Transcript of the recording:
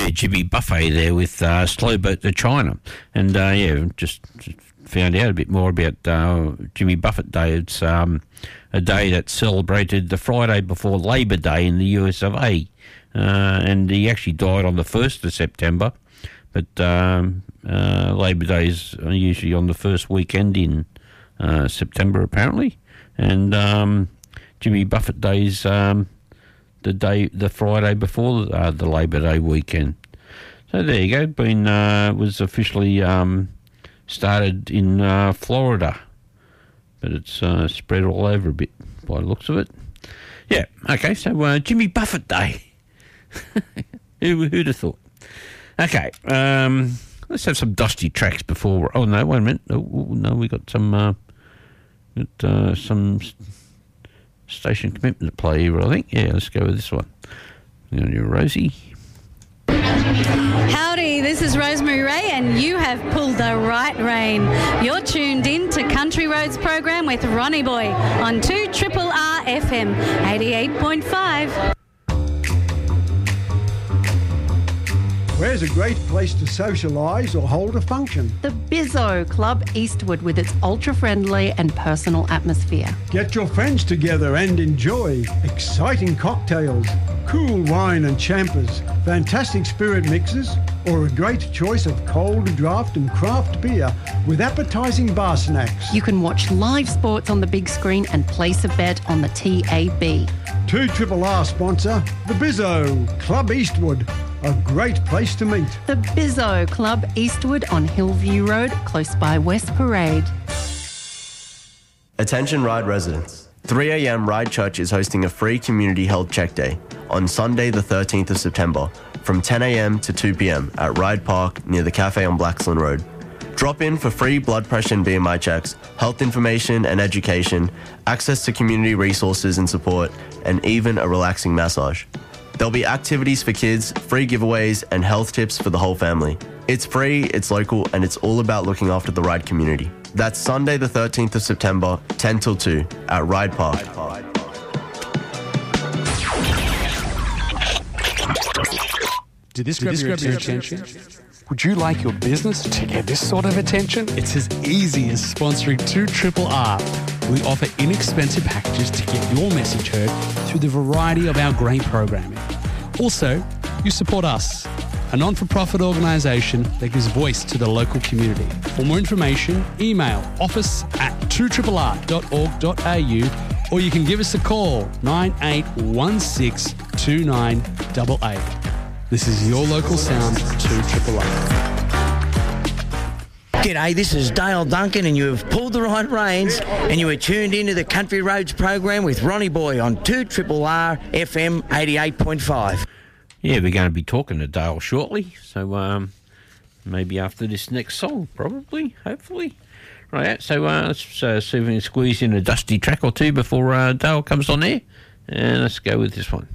Yeah, Jimmy Buffet there with Slow Boat to China. And, just found out a bit more about Jimmy Buffett Day. It's a day that celebrated the Friday before Labor Day in the US of A. And he actually died on the 1st of September. But Labor Day is usually on the first weekend in September, apparently. And Jimmy Buffett Day's the Friday before the Labor Day weekend. So there you go. Was officially started in Florida, but it's spread all over a bit by the looks of it. Yeah. Okay. So Jimmy Buffett Day. Who'd have thought? Okay. Let's have some dusty tracks before. Oh no! Wait a minute. Oh, no, we got some station commitment to play here, I think. Yeah, let's go with this one. On your Rosie. Howdy, this is Rosemary Ray, and you have pulled the right rein. You're tuned in to Country Roads program with Ronnie Boy on 2RRR FM 88.5. Where's a great place to socialise or hold a function? The Bizzo Club Eastwood with its ultra-friendly and personal atmosphere. Get your friends together and enjoy exciting cocktails, cool wine and champers, fantastic spirit mixes, or a great choice of cold draft and craft beer with appetising bar snacks. You can watch live sports on the big screen and place a bet on the TAB. 2RRR sponsor, the Bizzo Club Eastwood. A great place to meet. The Bizzo Club Eastwood on Hillview Road, close by West Parade. Attention Ryde residents. 3am Ryde Church is hosting a free community health check day on Sunday the 13th of September from 10am to 2pm at Ryde Park near the cafe on Blaxland Road. Drop in for free blood pressure and BMI checks, health information and education, access to community resources and support, and even a relaxing massage. There'll be activities for kids, free giveaways, and health tips for the whole family. It's free, it's local, and it's all about looking after the Ryde community. That's Sunday the 13th of September, 10 till 2, at Ryde Park. Did this grab your attention? Would you like your business to get this sort of attention? It's as easy as sponsoring 2RRR. We offer inexpensive packages to get your message heard through the variety of our great programming. Also, you support us, a non-for-profit organisation that gives voice to the local community. For more information, email office@2RRR.org.au, or you can give us a call, 9816 2988. This is your local sound, 2RRR. G'day, this is Dale Duncan, and you have pulled the right reins, and you are tuned into the Country Roads program with Ronnie Boy on 2RRR FM 88.5. Yeah, we're going to be talking to Dale shortly, so maybe after this next song, probably, hopefully. Right, so let's see if we can squeeze in a dusty track or two before Dale comes on there, and let's go with this one.